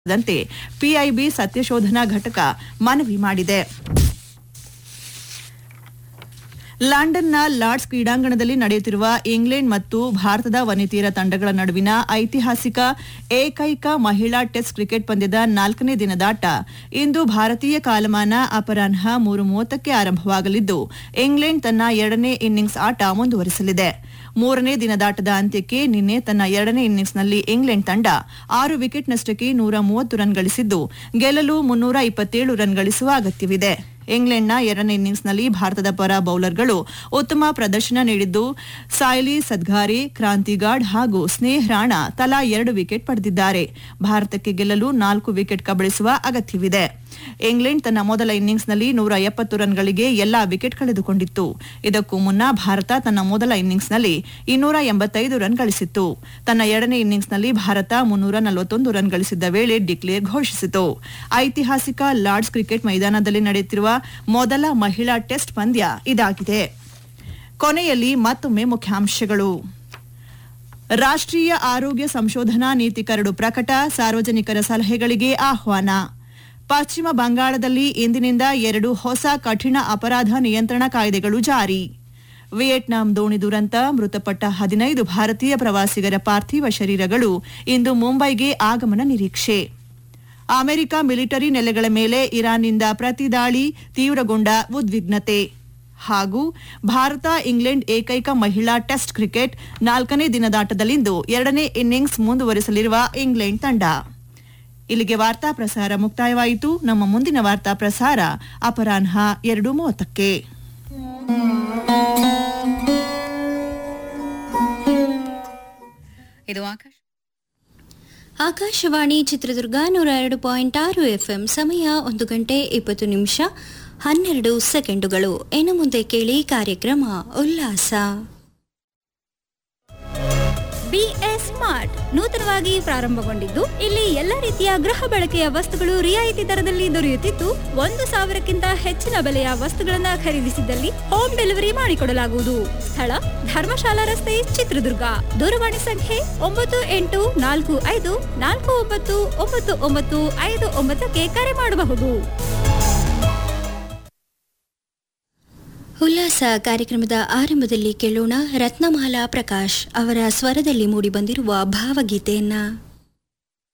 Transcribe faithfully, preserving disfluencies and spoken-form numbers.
ದಂತೆ ಪಿಐಬಿ ಸತ್ಯಶೋಧನಾ ಘಟಕ ಮನವಿ ಮಾಡಿದೆ. ಲಂಡನ್ನ ಲಾರ್ಡ್ಸ್ ಕ್ರೀಡಾಂಗಣದಲ್ಲಿ ನಡೆಯುತ್ತಿರುವ ಇಂಗ್ಲೆಂಡ್ ಮತ್ತು ಭಾರತದ ವನಿತೆಯರ ತಂಡಗಳ ನಡುವಿನ ಐತಿಹಾಸಿಕ ಏಕೈಕ ಮಹಿಳಾ ಟೆಸ್ಟ್ ಕ್ರಿಕೆಟ್ ಪಂದ್ಯದ ನಾಲ್ಕನೇ ದಿನದಾಟ ಇಂದು ಭಾರತೀಯ ಕಾಲಮಾನ ಅಪರಾಹ್ನ ಮೂರು ಮೂವತ್ತಕ್ಕೆ ಆರಂಭವಾಗಲಿದ್ದು ಇಂಗ್ಲೆಂಡ್ ತನ್ನ ಎರಡನೇ ಇನ್ನಿಂಗ್ಸ್ ಆಟ ಮುಂದುವರಿಸಲಿದೆ. ಮೂರನೇ ದಿನದಾಟದ ಅಂತ್ಯಕ್ಕೆ ನಿನ್ನೆ ತನ್ನ ಎರಡನೇ ಇನ್ನಿಂಗ್ಸ್ನಲ್ಲಿ ಇಂಗ್ಲೆಂಡ್ ತಂಡ ಆರು ವಿಕೆಟ್ನಷ್ಟಕ್ಕೆ ನೂರ ಮೂವತ್ತು ರನ್ ಗಳಿಸಿದ್ದು ಗೆಲ್ಲಲು ಮುನ್ನೂರ ಇಪ್ಪತ್ತೇಳು ರನ್ ಗಳಿಸುವ ಅಗತ್ಯವಿದೆ. ಇಂಗ್ಲೆಂಡ್ನ ಎರಡನೇ ಇನ್ನಿಂಗ್ಸ್ನಲ್ಲಿ ಭಾರತದ ಪರ ಬೌಲರ್ಗಳು ಉತ್ತಮ ಪ್ರದರ್ಶನ ನೀಡಿದ್ದು ಸಾಯ್ಲಿ ಸದ್ಗಾರಿ, ಕ್ರಾಂತಿಗಾಡ್ ಹಾಗೂ ಸ್ನೇಹ್ ರಾಣಾ ತಲಾ ಎರಡು ವಿಕೆಟ್ ಪಡೆದಿದ್ದಾರೆ. ಭಾರತಕ್ಕೆ ಗೆಲ್ಲಲು ನಾಲ್ಕು ವಿಕೆಟ್ ಕಬಳಿಸುವ ಅಗತ್ಯವಿದೆ. ಇಂಗ್ಲೆಂಡ್ ತನ್ನ ಮೊದಲ ಇನ್ನಿಂಗ್ಸ್ನಲ್ಲಿ ನೂರ ಎಪ್ಪತ್ತು ರನ್ಗಳಿಗೆ ಎಲ್ಲಾ ವಿಕೆಟ್ ಕಳೆದುಕೊಂಡಿತ್ತು. ಇದಕ್ಕೂ ಮುನ್ನ ಭಾರತ ತನ್ನ ಮೊದಲ ಇನ್ನಿಂಗ್ಸ್ನಲ್ಲಿ ಇನ್ನೂರ ಎಂಬತ್ತೈದು ರನ್ ಗಳಿಸಿತ್ತು. ತನ್ನ ಎರಡನೇ ಇನ್ನಿಂಗ್ಸ್ನಲ್ಲಿ ಭಾರತ ಮುನ್ನೂರ ನಲವತ್ತೊಂದು ರನ್ ಗಳಿಸಿದ್ದ ವೇಳೆ ಡಿಕ್ಲೇರ್ ಘೋಷಿಸಿತು. ಐತಿಹಾಸಿಕ ಲಾರ್ಡ್ಸ್ ಕ್ರಿಕೆಟ್ ಮೈದಾನದಲ್ಲಿ ನಡೆಯುತ್ತಿರುವ ಮೊದಲ ಮಹಿಳಾ ಟೆಸ್ಟ್ ಪಂದ್ಯ ಇದಾಗಿದೆ. ಕೊನೆಯಲ್ಲಿ ಮತ್ತೊಮ್ಮೆ ಮುಖ್ಯಾಂಶಗಳು. ರಾಷ್ಟ್ರೀಯ ಆರೋಗ್ಯ ಸಂಶೋಧನಾ ನೀತಿ ಕರಡು ಪ್ರಕಟ, ಸಾರ್ವಜನಿಕರ ಸಲಹೆಗಳಿಗೆ ಆಹ್ವಾನ. ಪಶ್ಚಿಮ ಬಂಗಾಳದಲ್ಲಿ ಇಂದಿನಿಂದ ಎರಡು ಹೊಸ ಕಠಿಣ ಅಪರಾಧ ನಿಯಂತ್ರಣ ಕಾಯ್ದೆಗಳು ಜಾರಿ. ವಿಯೆಟ್ನಾಂ ದೋಣಿ ದುರಂತ, ಮೃತಪಟ್ಟ ಹದಿನೈದು ಭಾರತೀಯ ಪ್ರವಾಸಿಗರ ಪಾರ್ಥಿವ ಶರೀರಗಳು ಇಂದು ಮುಂಬೈಗೆ ಆಗಮನ ನಿರೀಕ್ಷೆ. ಅಮೆರಿಕ ಮಿಲಿಟರಿ ನೆಲೆಗಳ ಮೇಲೆ ಇರಾನ್ನಿಂದ ಪ್ರತಿದಾಳಿ, ತೀವ್ರಗೊಂಡ ಉದ್ವಿಗ್ನತೆ. ಹಾಗೂ ಭಾರತ ಇಂಗ್ಲೆಂಡ್ ಏಕೈಕ ಮಹಿಳಾ ಟೆಸ್ಟ್ ಕ್ರಿಕೆಟ್ ನಾಲ್ಕನೇ ದಿನದಾಟದಲ್ಲಿಂದು ಎರಡನೇ ಇನ್ನಿಂಗ್ಸ್ ಮುಂದುವರಿಸಲಿರುವ ಇಂಗ್ಲೆಂಡ್ ತಂಡ. ಇಲ್ಲಿಗೆ ವಾರ್ತಾ ಪ್ರಸಾರ ಮುಕ್ತಾಯವಾಯಿತು. ನಮ್ಮ ಮುಂದಿನ ವಾರ್ತಾ ಪ್ರಸಾರ ಅಪರಾಹ್ನ ಎರಡು ಮೂವತ್ತಕ್ಕೆ. ಇದು ಆಕಾಶವಾಣಿ ಚಿತ್ರದುರ್ಗ ನೂರ ಎರಡು ಪಾಯಿಂಟ್ ಆರು ಎಫ್ಎಂ. ಸಮಯ ಒಂದು ಗಂಟೆ ಇಪ್ಪತ್ತು ನಿಮಿಷ ಹನ್ನೆರಡು ಸೆಕೆಂಡುಗಳು. ಇನ್ನು ಮುಂದೆ ಕೇಳಿ ಕಾರ್ಯಕ್ರಮ ಉಲ್ಲಾಸ. ಬಿಎಸ್ ಸ್ಮಾರ್ಟ್ ನೂತನವಾಗಿ ಪ್ರಾರಂಭಗೊಂಡಿದ್ದು ಇಲ್ಲಿ ಎಲ್ಲ ರೀತಿಯ ಗೃಹ ಬಳಕೆಯ ವಸ್ತುಗಳು ರಿಯಾಯಿತಿ ದರದಲ್ಲಿ ದೊರೆಯುತ್ತಿದ್ದು ಒಂದು ಸಾವಿರಕ್ಕಿಂತ ಹೆಚ್ಚಿನ ಬೆಲೆಯ ವಸ್ತುಗಳನ್ನು ಖರೀದಿಸಿದಲ್ಲಿ ಹೋಮ್ ಡೆಲಿವರಿ ಮಾಡಿಕೊಡಲಾಗುವುದು. ಸ್ಥಳ ಧರ್ಮಶಾಲಾ ರಸ್ತೆ, ಚಿತ್ರದುರ್ಗ. ದೂರವಾಣಿ ಸಂಖ್ಯೆ ಒಂಬತ್ತು ಎಂಟು ನಾಲ್ಕು ಐದು ನಾಲ್ಕು ಒಂಬತ್ತು ಒಂಬತ್ತು ಒಂಬತ್ತು ಐದು ಒಂಬತ್ತಕ್ಕೆ ಕರೆ ಮಾಡಬಹುದು. ಉಲ್ಲಾಸ ಕಾರ್ಯಕ್ರಮದ ಆರಂಭದಲ್ಲಿ ಕೇಳೋಣ ರತ್ನಮಾಲಾ ಪ್ರಕಾಶ್ ಅವರ ಸ್ವರದಲ್ಲಿ ಮೂಡಿಬಂದಿರುವ ಭಾವಗೀತೆಯನ್ನ.